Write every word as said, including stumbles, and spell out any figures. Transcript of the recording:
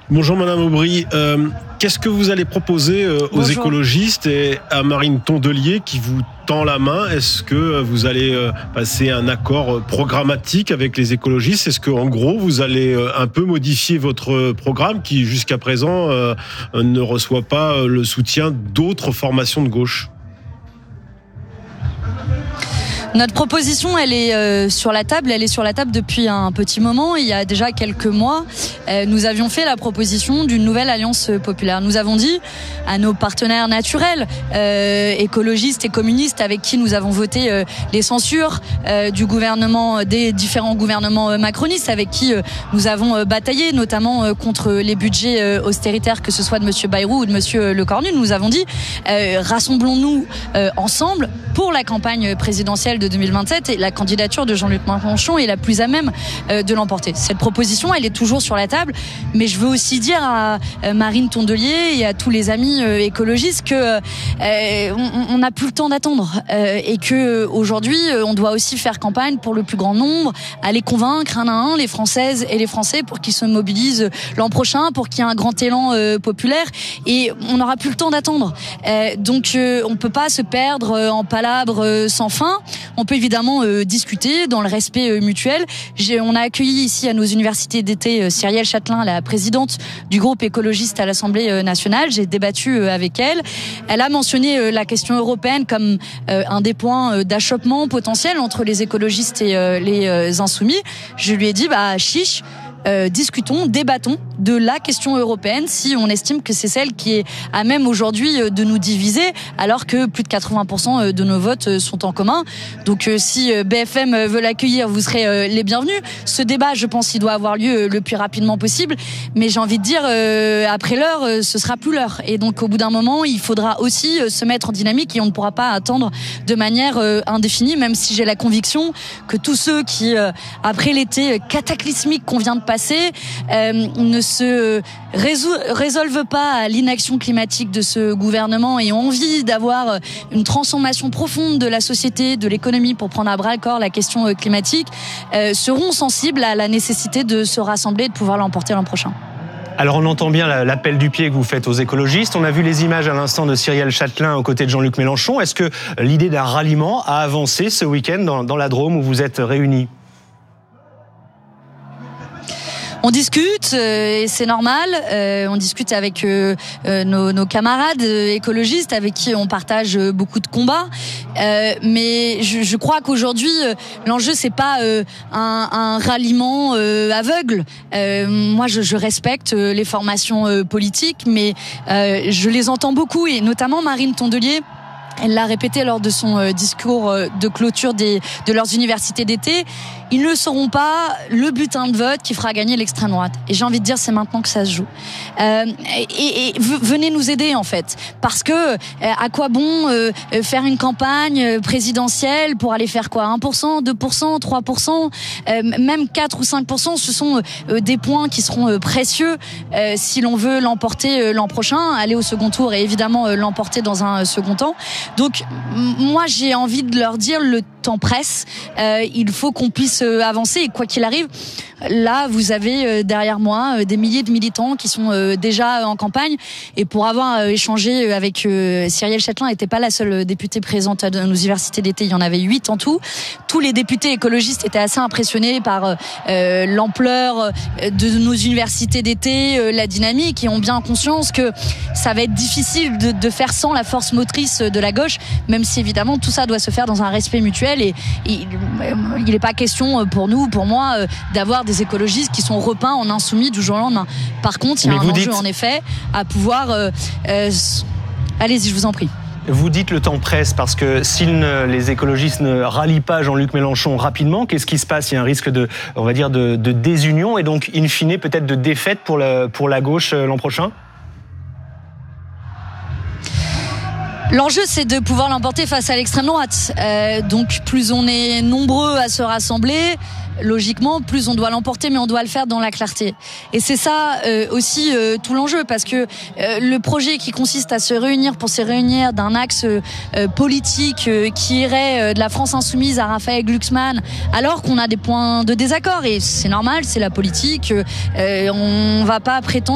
Bonjour Madame Aubry, euh, qu'est-ce que vous allez proposer euh, aux Bonjour. écologistes et à Marine Tondelier qui vous tend la main? Est-ce que vous allez euh, passer un accord programmatique avec les écologistes? Est-ce que en gros vous allez euh, un peu modifier votre programme qui jusqu'à présent euh, ne reçoit pas le soutien d'autres formations de gauche? Notre proposition, elle est euh, sur la table. Elle est sur la table depuis un petit moment. Il y a déjà quelques mois, euh, nous avions fait la proposition d'une nouvelle alliance populaire. Nous avons dit à nos partenaires naturels, euh, écologistes et communistes, avec qui nous avons voté euh, les censures euh, du gouvernement, des différents gouvernements macronistes, avec qui euh, nous avons euh, bataillé, notamment euh, contre les budgets euh, austéritaires, que ce soit de Monsieur Bayrou ou de Monsieur Lecornu. Nous avons dit euh, rassemblons-nous euh, ensemble pour la campagne présidentielle de deux mille vingt-sept, et la candidature de Jean-Luc Mélenchon est la plus à même euh, de l'emporter. Cette proposition, elle est toujours sur la table, mais je veux aussi dire à euh, Marine Tondelier et à tous les amis euh, écologistes que euh, on n'a plus le temps d'attendre euh, et que aujourd'hui euh, on doit aussi faire campagne pour le plus grand nombre, aller convaincre un à un les Françaises et les Français pour qu'ils se mobilisent l'an prochain, pour qu'il y ait un grand élan euh, populaire, et on n'aura plus le temps d'attendre. Euh, donc euh, on peut pas se perdre euh, en palabres euh, sans fin. On peut évidemment euh, discuter dans le respect euh, mutuel. J'ai, on a accueilli ici à nos universités d'été euh, Cyrielle Châtelain, la présidente du groupe écologiste à l'Assemblée euh, nationale. J'ai débattu euh, avec elle. Elle a mentionné euh, la question européenne comme euh, un des points euh, d'achoppement potentiel entre les écologistes et euh, les euh, insoumis. Je lui ai dit, bah chiche, Euh, discutons, débattons de la question européenne si on estime que c'est celle qui est à même aujourd'hui de nous diviser, alors que plus de quatre-vingts pour cent de nos votes sont en commun. Donc si B F M veut l'accueillir, vous serez les bienvenus. Ce débat, je pense, il doit avoir lieu le plus rapidement possible, mais j'ai envie de dire, après l'heure, ce sera plus l'heure. Et donc au bout d'un moment, il faudra aussi se mettre en dynamique, et on ne pourra pas attendre de manière indéfinie, même si j'ai la conviction que tous ceux qui, après l'été cataclysmique qu'on vient de passer, euh, ne se résol- résolvent pas à l'inaction climatique de ce gouvernement et ont envie d'avoir une transformation profonde de la société, de l'économie, pour prendre à bras le corps la question climatique, euh, seront sensibles à la nécessité de se rassembler et de pouvoir l'emporter l'an prochain. Alors on entend bien l'appel du pied que vous faites aux écologistes. On a vu les images à l'instant de Cyrielle Châtelain aux côtés de Jean-Luc Mélenchon. Est-ce que l'idée d'un ralliement a avancé ce week-end dans, dans la Drôme où vous êtes réunis ? On discute, euh, et c'est normal. Euh, on discute avec euh, euh, nos, nos camarades euh, écologistes avec qui on partage euh, beaucoup de combats. Euh, mais je, je crois qu'aujourd'hui, euh, l'enjeu c'est pas euh, un, un ralliement euh, aveugle. Euh, moi, je, je respecte euh, les formations euh, politiques, mais euh, je les entends beaucoup, et notamment Marine Tondelier. Elle l'a répété lors de son euh, discours euh, de clôture des, de leurs universités d'été. Ils ne seront pas le butin de vote qui fera gagner l'extrême droite. Et j'ai envie de dire, c'est maintenant que ça se joue. Euh, et, et venez nous aider, en fait. Parce que, euh, à quoi bon euh, faire une campagne présidentielle pour aller faire quoi? un pour cent, deux pour cent, trois pour cent, euh, même quatre ou cinq pour cent, ce sont euh, des points qui seront euh, précieux euh, si l'on veut l'emporter euh, l'an prochain, aller au second tour et évidemment euh, l'emporter dans un euh, second temps. Donc, m- moi, j'ai envie de leur dire, le temps presse, euh, il faut qu'on puisse euh, avancer, et quoi qu'il arrive, là, vous avez euh, derrière moi euh, des milliers de militants qui sont euh, déjà en campagne, et pour avoir euh, échangé avec euh, Cyrielle Châtelain, n'était pas la seule députée présente à nos universités d'été, il y en avait huit en tout. Tous les députés écologistes étaient assez impressionnés par euh, l'ampleur de nos universités d'été, euh, la dynamique, et ont bien conscience que ça va être difficile de, de faire sans la force motrice de la gauche, même si évidemment tout ça doit se faire dans un respect mutuel, et, et il n'est pas question pour nous, pour moi, d'avoir des écologistes qui sont repeints en insoumis du jour au lendemain. Par contre, il y a Mais un vous enjeu dites... en effet à pouvoir... Euh, euh, allez-y, je vous en prie. Vous dites le temps presse parce que si ne, les écologistes ne rallient pas Jean-Luc Mélenchon rapidement, qu'est-ce qui se passe? Il y a un risque de, on va dire, de, de désunion et donc, in fine, peut-être de défaite pour la, pour la gauche l'an prochain? L'enjeu, c'est de pouvoir l'emporter face à l'extrême droite. Euh, donc, plus on est nombreux à se rassembler, logiquement, plus on doit l'emporter, mais on doit le faire dans la clarté. Et c'est ça euh, aussi euh, tout l'enjeu, parce que euh, le projet qui consiste à se réunir pour se réunir d'un axe euh, politique euh, qui irait euh, de la France insoumise à Raphaël Glucksmann, alors qu'on a des points de désaccord, et c'est normal, c'est la politique, euh, on va pas prétendre